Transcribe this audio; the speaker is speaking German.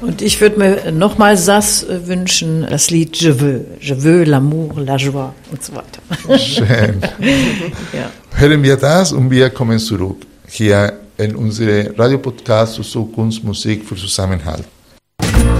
Und ich würde mir nochmal Sass wünschen, das Lied Je veux l'amour, la joie und so weiter. Schön. Ja. Hören wir das und wir kommen zurück hier in unsere Radiopodcast zur Kunst, Musik für Zusammenhalt.